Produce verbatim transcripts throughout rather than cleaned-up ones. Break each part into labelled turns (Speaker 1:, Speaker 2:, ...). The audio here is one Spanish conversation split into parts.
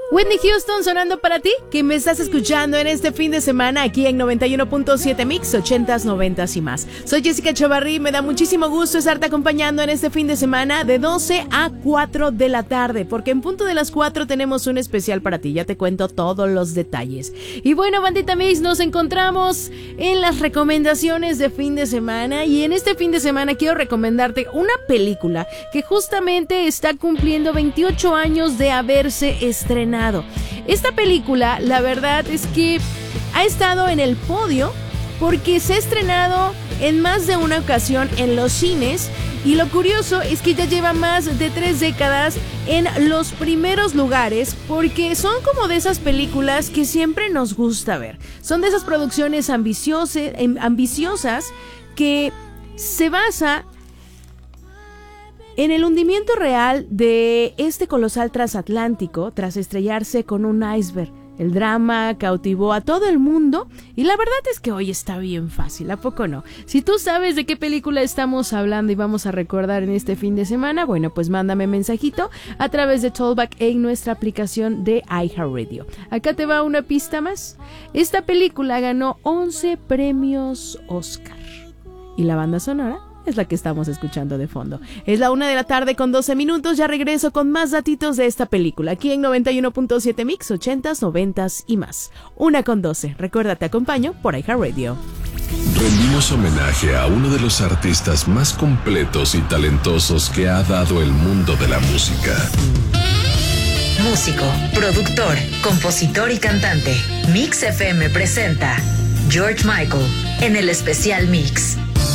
Speaker 1: Whitney Houston sonando para ti, que me estás escuchando en este fin de semana aquí en noventa y uno punto siete Mix, ochentas, noventas y más. Soy Jessica Chavarri, me da muchísimo gusto estarte acompañando en este fin de semana de doce a cuatro de la tarde, porque en punto de las cuatro tenemos un especial para ti, ya te cuento todos los detalles. Y bueno, bandita Mix, nos encontramos en las recomendaciones de fin de semana, y en este fin de semana quiero recomendarte una película que justamente está cumpliendo veintiocho años de haberse estrenado. Esta película, la verdad es que ha estado en el podio porque se ha estrenado en más de una ocasión en los cines, y lo curioso es que ya lleva más de tres décadas en los primeros lugares, porque son como de esas películas que siempre nos gusta ver. Son de esas producciones ambiciosas, ambiciosas que se basa en el hundimiento real de este colosal transatlántico tras estrellarse con un iceberg. El drama cautivó a todo el mundo y la verdad es que hoy está bien fácil, ¿a poco no? Si tú sabes de qué película estamos hablando y vamos a recordar en este fin de semana, bueno, pues mándame mensajito a través de Talkback en nuestra aplicación de iHeartRadio. Acá te va una pista más. Esta película ganó once premios Oscar y la banda sonora es la que estamos escuchando de fondo. Es la una de la tarde con doce minutos. Ya regreso con más datitos de esta película aquí en noventa y uno punto siete Mix, ochentas, noventas y más. Una con doce. Recuerda, te acompaño por iHeartRadio.
Speaker 2: Rendimos homenaje a uno de los artistas más completos y talentosos que ha dado el mundo de la música.
Speaker 3: Músico, productor, compositor y cantante. Mix F M presenta George Michael en el especial Mix.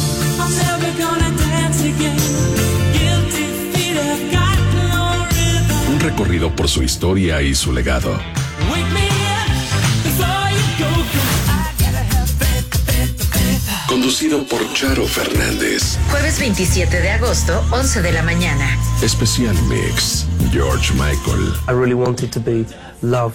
Speaker 2: Un recorrido por su historia y su legado. Conducido por Charo Fernández.
Speaker 3: Jueves veintisiete de agosto, once de la mañana.
Speaker 2: Especial Mix, George Michael.
Speaker 4: I really wanted to be loved